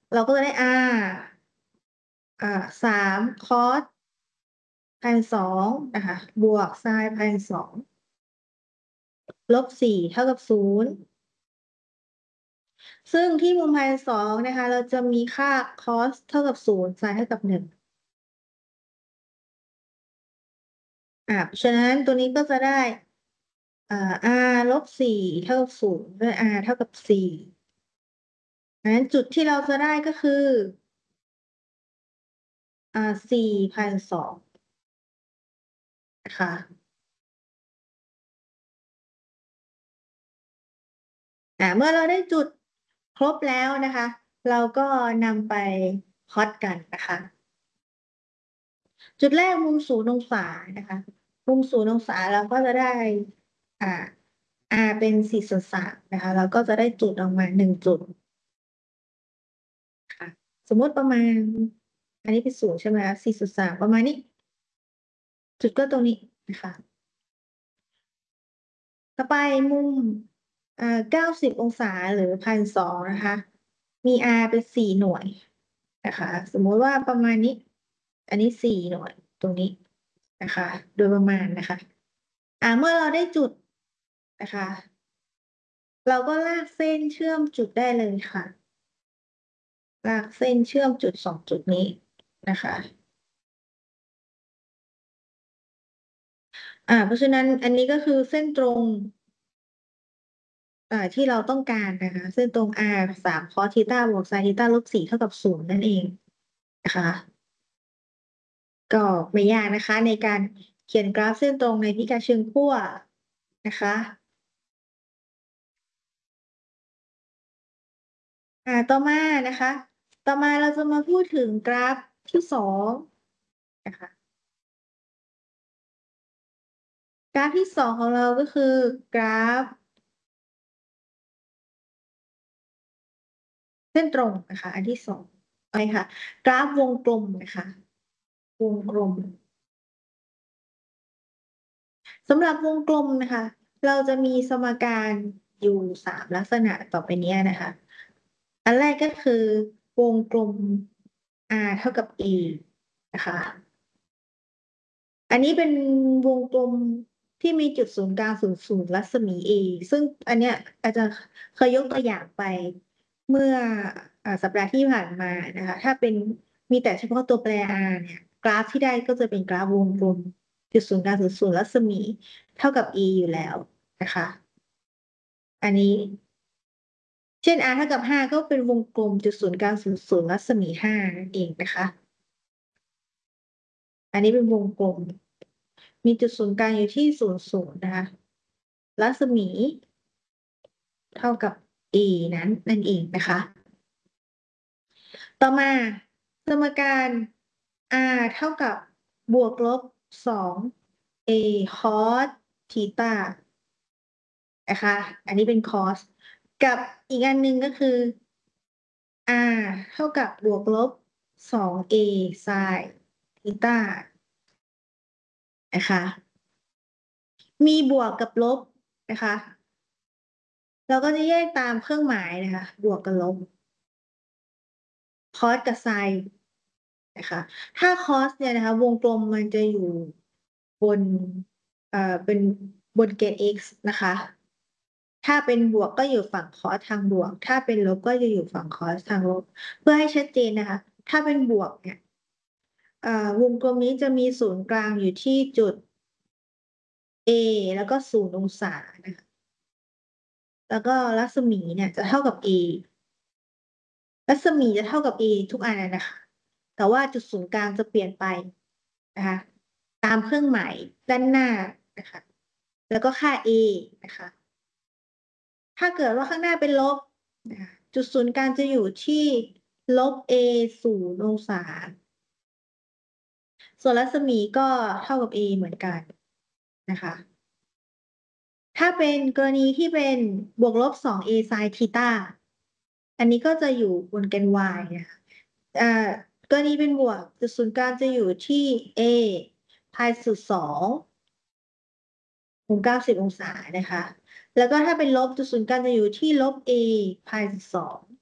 เราก็จะได้ 3 cos 1,200นะคะบวก sin 1,200ลบ4เท่ากับ0ซึ่งที่มุม1,200นะคะเราจะมีค่า cos เท่ากับ0 sin เท่ากับ1เพราะฉะนั้นตัวนี้ก็จะได้ลบ4เท่ากับ0ด้วย เท่ากับ4ดังนั้นจุดที่เราจะได้ก็คือ4,200นะคะเมื่อเราได้จุดครบแล้วนะคะ เราก็นำไปพล็อตกันนะคะ จุดแรกมุม0 องศานะคะมุม0 องศาเราก็จะได้อ่า เป็น4/3นะคะเราก็จะได้จุดออกมา1 จุดค่ะสมมติประมาณอันนี้เป็น0ใช่ไหมคะ4/3ประมาณนี้จุดก็ตรงนี้นะคะต่อไปมุม90 องศาหรือ1,200นะคะมี r เป็น4 หน่วยนะคะสมมติว่าประมาณนี้อันนี้4 หน่วยตรงนี้นะคะโดยประมาณนะคะเมื่อเราได้จุดนะคะเราก็ลากเส้นเชื่อมจุดได้เลยค่ะลากเส้นเชื่อมจุด2 จุดนี้นะคะเพราะฉะนั้นอันนี้ก็คือเส้นตรงที่เราต้องการนะคะเส้นตรง 3 cos ธีต้าบวก sin ธีต้าลบ4เท่ากับ0นั่นเองนะคะก็ไม่ยากนะคะในการเขียนกราฟเส้นตรงในพิกัดเชิงขั้วนะคะต่อมานะคะต่อมาเราจะมาพูดถึงกราฟที่2นะคะกราฟที่2ของเราก็คือกราฟเส้นตรงนะคะอันที่2อะไรค่ะกราฟวงกลมนะคะวงกลมสำหรับวงกลมนะคะเราจะมีสมการอยู่3 ลักษณะต่อไปเนี้ยนะคะอันแรกก็คือวงกลม เท่ากับ e นะคะอันนี้เป็นวงกลมที่มีจุดศูนย์กลาง0 0รัศมี a ซึ่งอันเนี้ยอาจจะเคยยกตัวอย่างไปเมื่อสัปดาห์ที่ผ่านมานะคะถ้าเป็นมีแต่เฉพาะตัวแปร r เนี่ยกราฟที่ได้ก็จะเป็นกราฟวงกลมจุดศูนย์กลาง0 0รัศมีเท่ากับ e อยู่แล้วนะคะอันนี้เช่น r เท่ากับ5ก็เป็นวงกลมจุดศูนย์กลาง0 0รัศมี5นั่นเองนะคะอันนี้เป็นวงกลมมีจุดศูนย์กลางอยู่ที่00นะคะรัศมีเท่ากับ e นั้นนั่นเองนะคะต่อมาสมการ r เท่ากับบวกลบ2 a cos ธีต้านะคะอันนี้เป็น cos กับอีกอันหนึ่งก็คือ r เท่ากับบวกลบ2 a sin ธีต้านะคะมีบวกกับลบนะคะเราก็จะแยกตามเครื่องหมายนะคะบวกกับลบ cos กับ sin นะคะถ้า cos เนี่ยนะคะวงกลมมันจะอยู่บนเป็นบนเกณฑ์ x นะคะถ้าเป็นบวกก็อยู่ฝั่ง cos ทางบวกถ้าเป็นลบก็จะอยู่ฝั่ง cos ทางลบเพื่อให้ชัดเจนนะคะถ้าเป็นบวกเนี่ยวงกลมนี้จะมีศูนย์กลางอยู่ที่จุด a แล้วก็0 องศานะคะแล้วก็รัศมีเนี่ยจะเท่ากับ a รัศมีจะเท่ากับ a ทุกอันนะคะแต่ว่าจุดศูนย์กลางจะเปลี่ยนไปนะคะตามเครื่องหมายด้านหน้านะคะแล้วก็ค่า a นะคะถ้าเกิดว่าข้างหน้าเป็นลบนะคะจุดศูนย์กลางจะอยู่ที่ลบ a 0 องศาส่วนรัศมีก็เท่ากับ a เหมือนกันนะคะถ้าเป็นกรณีที่เป็นบวกลบ2 a sin ธีต้าอันนี้ก็จะอยู่บนแกน y นะคะกรณีเป็นบวกจุดศูนย์กลางจะอยู่ที่ a พายสูตร2มุม90 องศานะคะแล้วก็ถ้าเป็นลบจุดศูนย์กลางจะอยู่ที่ลบ a พายสูตร2